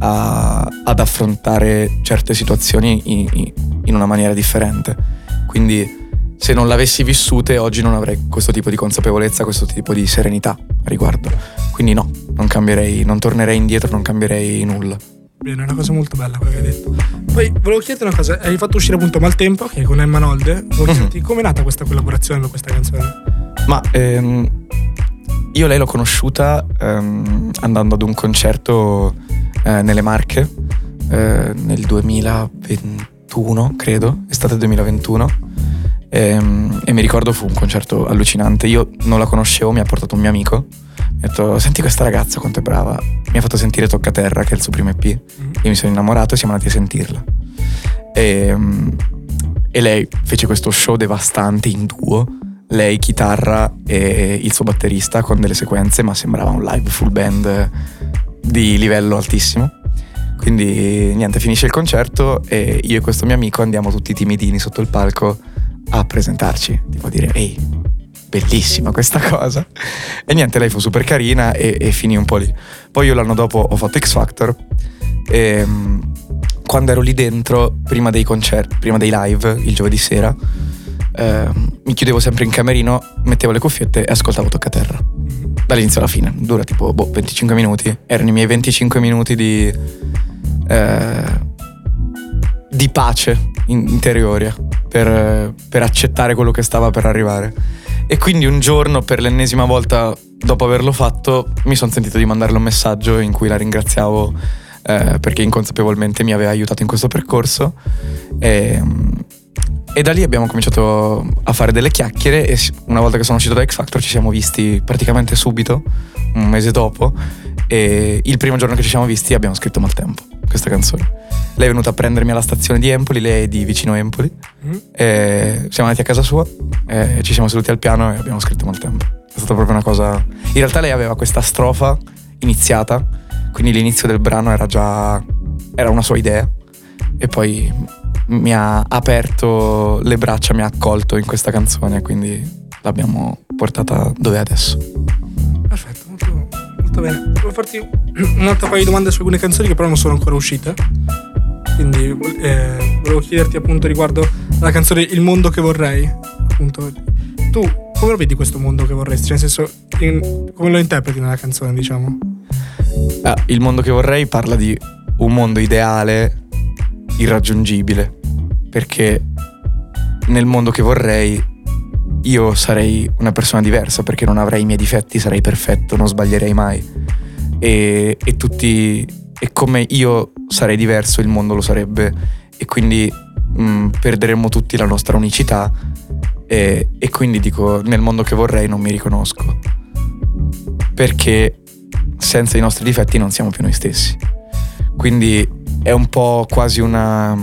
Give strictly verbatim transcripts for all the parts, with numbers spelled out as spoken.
a, ad affrontare certe situazioni in, in una maniera differente. Quindi se non l'avessi vissute oggi non avrei questo tipo di consapevolezza, questo tipo di serenità a riguardo. Quindi no, non cambierei, non tornerei indietro, non cambierei nulla. Bene, è una cosa molto bella quello che hai detto. Poi volevo chiederti una cosa, hai fatto uscire appunto Maltempo, che è con Emma Nolde. Volevo chiederti come è nata questa collaborazione con questa canzone? Ma ehm, io lei l'ho conosciuta ehm, andando ad un concerto eh, nelle Marche eh, nel duemilaventuno, credo, estate duemilaventuno. E, e mi ricordo fu un concerto allucinante. Io non la conoscevo, mi ha portato un mio amico, mi ha detto senti questa ragazza quanto è brava, mi ha fatto sentire Toccaterra, che è il suo primo E P. Mm-hmm. Io mi sono innamorato e siamo andati a sentirla e, e lei fece questo show devastante in duo, lei chitarra e il suo batterista, con delle sequenze, ma sembrava un live full band di livello altissimo. Quindi niente, finisce il concerto e io e questo mio amico andiamo tutti timidini sotto il palco a presentarci, tipo a dire ehi, bellissima questa cosa. E niente, lei fu super carina e, e finì un po' lì. Poi io l'anno dopo ho fatto X Factor e quando ero lì dentro, prima dei concerti, prima dei live, il giovedì sera, eh, mi chiudevo sempre in camerino, mettevo le cuffiette e ascoltavo Toccaterra dall'inizio alla fine. Dura tipo boh, venticinque minuti. Erano i miei venticinque minuti di eh, di pace in- interiore per, per accettare quello che stava per arrivare. E quindi un giorno, per l'ennesima volta dopo averlo fatto, mi sono sentito di mandarle un messaggio in cui la ringraziavo eh, perché inconsapevolmente mi aveva aiutato in questo percorso. E, e da lì abbiamo cominciato a fare delle chiacchiere e una volta che sono uscito da X Factor ci siamo visti praticamente subito, un mese dopo, e il primo giorno che ci siamo visti abbiamo scritto Maltempo, questa canzone. Lei è venuta a prendermi alla stazione di Empoli, lei è di vicino Empoli, mm. e siamo andati a casa sua e ci siamo seduti al piano e abbiamo scritto Maltempo. È stata proprio una cosa... In realtà lei aveva questa strofa iniziata, quindi l'inizio del brano era già... era una sua idea, e poi mi ha aperto le braccia, mi ha accolto in questa canzone, quindi l'abbiamo portata dove è adesso. Perfetto, molto, molto bene. Volevo farti un altro paio di domande su alcune canzoni che però non sono ancora uscite. Quindi eh, volevo chiederti appunto riguardo la canzone Il mondo che vorrei. Appunto, tu come lo vedi questo mondo che vorresti? Cioè, nel senso, in, come lo interpreti nella canzone, diciamo? Ah, il mondo che vorrei parla di un mondo ideale, irraggiungibile, perché nel mondo che vorrei io sarei una persona diversa, perché non avrei i miei difetti, sarei perfetto, non sbaglierei mai, e, e tutti e come io sarei diverso il mondo lo sarebbe, e quindi mh, perderemmo tutti la nostra unicità, e, e quindi dico, nel mondo che vorrei non mi riconosco, perché senza i nostri difetti non siamo più noi stessi. Quindi è un po' quasi una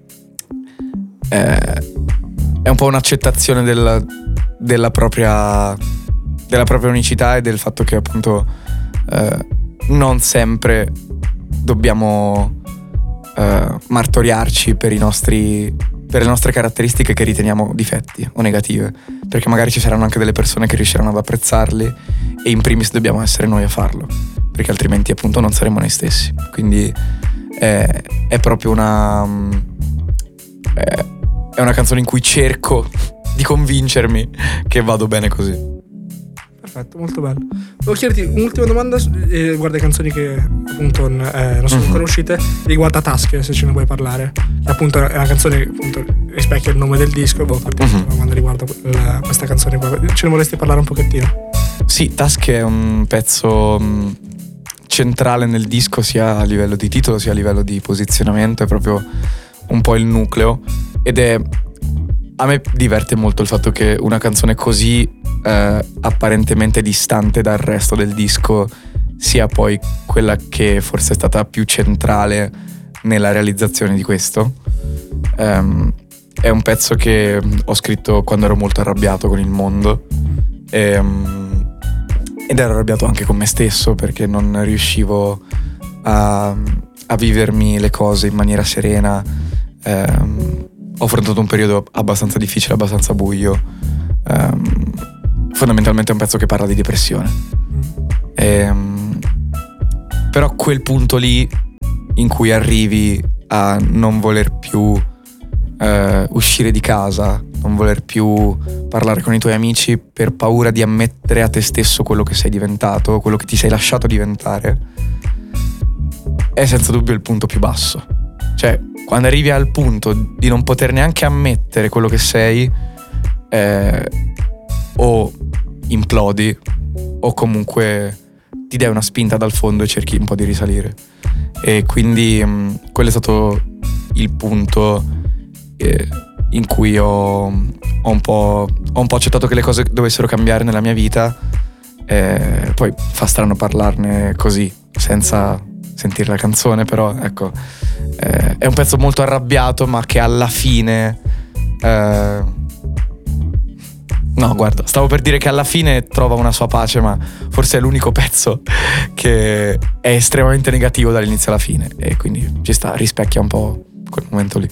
eh, è un po' un'accettazione della, della propria della propria unicità e del fatto che appunto eh, non sempre dobbiamo eh, martoriarci per i nostri per le nostre caratteristiche che riteniamo difetti o negative, perché magari ci saranno anche delle persone che riusciranno ad apprezzarli, e in primis dobbiamo essere noi a farlo, perché altrimenti appunto non saremo noi stessi. Quindi è, è proprio una è, è una canzone in cui cerco di convincermi che vado bene così. Perfetto, molto bello. Volevo chiederti un'ultima domanda eh, riguardo le canzoni che appunto eh, non sono ancora uscite, riguardo a Tasche, se ce ne vuoi parlare, che appunto è una canzone che appunto rispecchia il nome del disco, e volevo farti una domanda riguardo la, questa canzone qua. Ce ne vorresti parlare un pochettino? Sì, Tasche è un pezzo mh, centrale nel disco, sia a livello di titolo sia a livello di posizionamento, è proprio un po' il nucleo, ed è... A me diverte molto il fatto che una canzone così eh, apparentemente distante dal resto del disco sia poi quella che forse è stata più centrale nella realizzazione di questo. Um, è un pezzo che ho scritto quando ero molto arrabbiato con il mondo, e, um, ed ero arrabbiato anche con me stesso, perché non riuscivo a, a vivermi le cose in maniera serena. Um, Ho affrontato un periodo abbastanza difficile, abbastanza buio. Um, fondamentalmente è un pezzo che parla di depressione. E, um, però quel punto lì in cui arrivi a non voler più eh, uscire di casa, non voler più parlare con i tuoi amici per paura di ammettere a te stesso quello che sei diventato, quello che ti sei lasciato diventare, è senza dubbio il punto più basso. Cioè, quando arrivi al punto di non poter neanche ammettere quello che sei, eh, o implodi o comunque ti dai una spinta dal fondo e cerchi un po' di risalire. E quindi mh, quello è stato il punto eh, in cui ho, ho, un po', ho un po' accettato che le cose dovessero cambiare nella mia vita. Eh, poi fa strano parlarne così senza sentire la canzone, però ecco, eh, è un pezzo molto arrabbiato, ma che alla fine eh, no, guarda, stavo per dire che alla fine trova una sua pace, ma forse è l'unico pezzo che è estremamente negativo dall'inizio alla fine, e quindi ci sta, rispecchia un po' quel momento lì.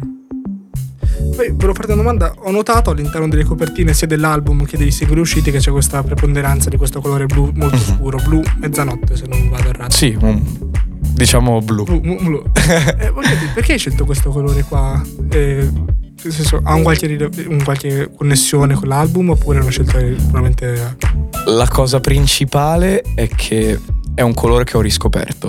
Poi volevo farti una domanda. Ho notato all'interno delle copertine sia dell'album che dei singoli usciti che c'è questa preponderanza di questo colore blu molto Mm-hmm. scuro, blu mezzanotte se non vado errato. Sì, un, diciamo blu. Blu, blu, blu. eh, voglio dire, perché hai scelto questo colore qua? Eh, nel senso, ha un qualche, rile- un qualche connessione con l'album oppure è una scelta puramente... La cosa principale è che è un colore che ho riscoperto,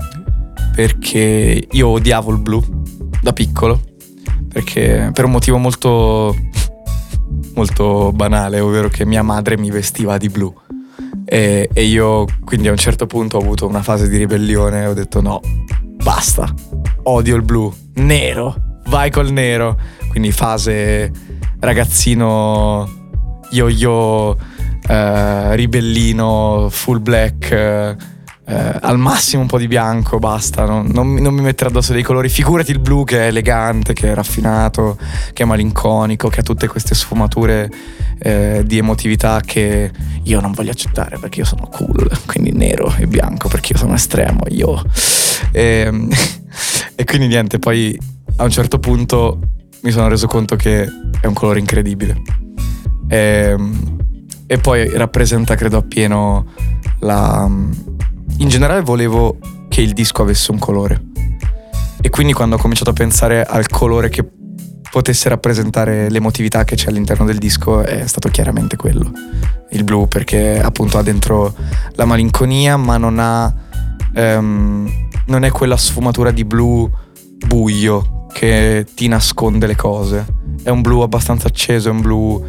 perché io odiavo il blu da piccolo, perché per un motivo molto molto banale, ovvero che mia madre mi vestiva di blu e, e io quindi a un certo punto ho avuto una fase di ribellione e ho detto no, basta, odio il blu, nero, vai col nero. Quindi fase ragazzino yo-yo, eh, ribellino, full black, eh, eh, al massimo un po' di bianco, basta, non, non, non mi mettere addosso dei colori. Figurati il blu che è elegante, che è raffinato, che è malinconico, che ha tutte queste sfumature eh, di emotività che io non voglio accettare perché io sono cool, quindi nero e bianco perché io sono estremo, io. E, e quindi niente, poi a un certo punto mi sono reso conto che è un colore incredibile e, e poi rappresenta, credo, appieno la... In generale volevo che il disco avesse un colore e quindi quando ho cominciato a pensare al colore che potesse rappresentare l'emotività che c'è all'interno del disco è stato chiaramente quello, il blu, perché appunto ha dentro la malinconia ma non ha um, non è quella sfumatura di blu buio che ti nasconde le cose. È un blu abbastanza acceso, è un blu,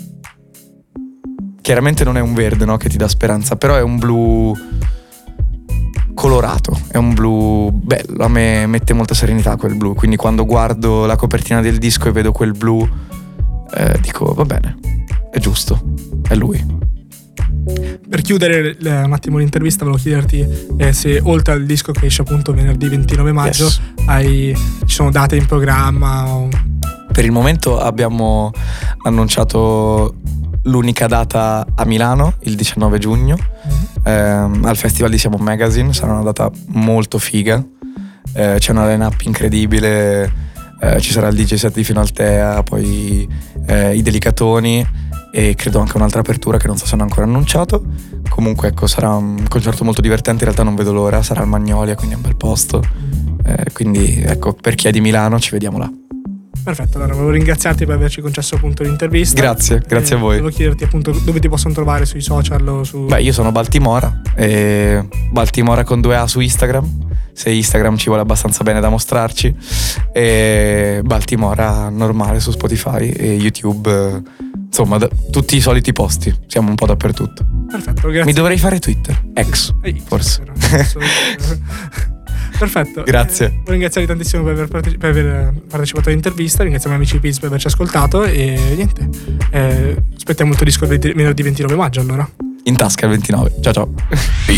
chiaramente non è un verde, no, che ti dà speranza, però è un blu colorato, è un blu bello, a me mette molta serenità quel blu, quindi quando guardo la copertina del disco e vedo quel blu eh, dico va bene, è giusto, è lui. Per chiudere le, un attimo l'intervista volevo chiederti eh, se oltre al disco che esce appunto venerdì ventinove maggio Yes. hai, ci sono date in programma o... Per il momento abbiamo annunciato l'unica data a Milano, il diciannove giugno, ehm, al Festival di Siamo Magazine. Sarà una data molto figa, eh, c'è una line-up incredibile, eh, ci sarà il D J set di Fino Altea, poi eh, i Delicatoni e credo anche un'altra apertura che non so se hanno ancora annunciato. Comunque ecco, sarà un concerto molto divertente, in realtà non vedo l'ora, sarà al Magnolia, quindi è un bel posto, eh, quindi ecco, per chi è di Milano ci vediamo là. Perfetto, allora volevo ringraziarti per averci concesso appunto l'intervista. Grazie, grazie eh, a voi. Volevo chiederti appunto dove ti possono trovare sui social o su... Beh, io sono Baltimora, e Baltimora con due A su Instagram, se Instagram ci vuole abbastanza bene da mostrarci, e Baltimora normale su Spotify e YouTube, eh, insomma da, tutti i soliti posti, siamo un po' dappertutto. Perfetto, grazie. Mi dovrei fare Twitter, ex, Eh, forse. Perfetto. Grazie. Eh, voglio ringraziarvi tantissimo per aver, parteci- per aver partecipato all'intervista. Ringraziamo gli amici Piz per averci ascoltato. E niente. Eh, aspettiamo il tuo disco il venerdì ventinove maggio allora. In tasca il ventinove. Ciao ciao.